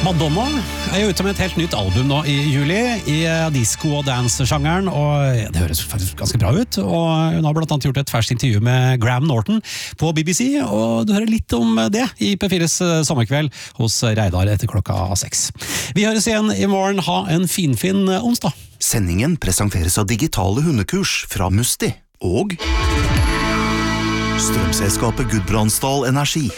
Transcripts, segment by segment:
Madonna er jo ute med et helt nytt album nå i juli i disco- og dance-sjangeren, og det høres faktisk ganske bra ut. Og hun har blant annet gjort et ferskt intervju med Graham Norton på BBC, og du hører litt om det i P4s sommerkveld hos Reidar etter 6. Vi høres igjen i morgen. Ha en finfin onsdag. Sendingen presenteres av digitale hundekurs fra Musti og strømselskapet Gudbrandsdal Energi.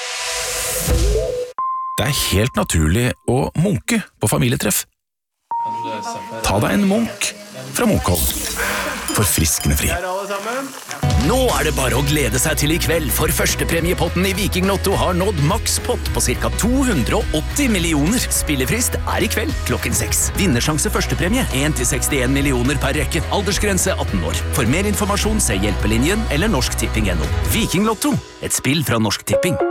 Det er helt naturlig å munke på familietreff. Ta deg en munk fra Munkholm. Forfriskende fri. Nå er det bare å glede seg til i kveld, for førstepremiepotten i Viking Lotto har nådd makspott på ca. 280 millioner. Spillefrist er i kveld klokken 6. Vinnersjanse førstepremie 1-61 millioner per rekke. Aldersgrense 18 år. For mer informasjon se Hjelpelinjen eller Norsk Tipping.no. Viking Lotto, et spill fra Norsk Tipping.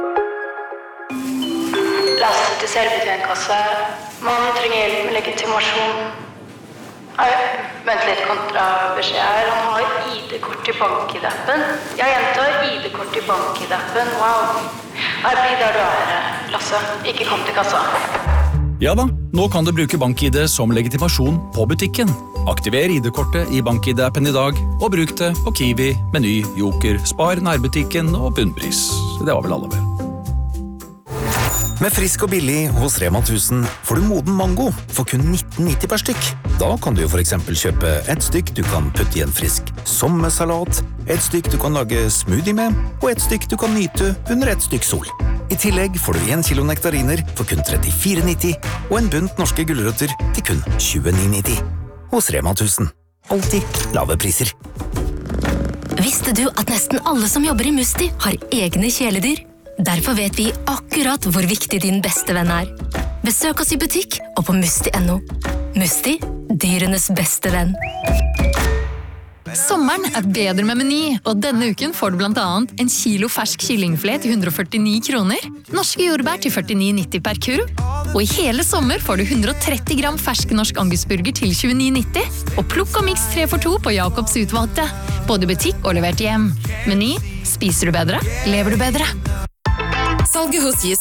Lastet til selvbetjentkasse. Man trenger hjelp med legitimasjon. Vent litt, kontrabeskjed her. Han har ID-kort i BankID-appen. Jeg gjentar ID-kort i BankID-appen. Wow. Bli der du er, Lasse. Ikke kom til kassa. Ja da, nå kan du bruke BankID som legitimasjon på butikken. Aktiver ID-kortet i BankID-appen i dag, og bruk det på Kiwi, Meny, Joker, Spar, nærbutikken og bunnpris. Det var vel alle vel. Med frisk og billig hos Rema 1000 får du moden mango for kun 19,90 per stykk. Da kan du jo for eksempel kjøpe et stykk du kan putte i en frisk sommersalat, et stykk du kan lage smoothie med, og et stykk du kan nyte under et stykk sol. I tillegg får du 1 kilo nektariner for kun 34,90 og en bunt norske gulrøtter til kun 29,90. Hos Rema 1000. Alltid lave priser. Visste du at nesten alle som jobber i Musti har egne kjæledyr? Derfor vet vi akkurat hvor viktig din beste venn er. Besøk oss i butikk og på musti.no. Musti, dyrenes beste venn. Sommeren er bedre med Meny, og denne uken får du blant annet en kilo fersk kyllingfilet til 149 kroner, norske jordbær til 49,90 per kurv, og i hele sommer får du 130 gram fersk norsk angusburger til 29,90, og plukk og miks 3 for 2 på Jakobs utvalgte, både butikk og levert hjem. Meny, spiser du bedre, lever du bedre. Salget hos